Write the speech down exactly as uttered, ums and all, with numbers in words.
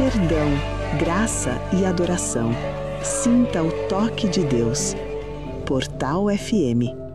perdão, graça e adoração. Sinta o toque de Deus. Portal F M.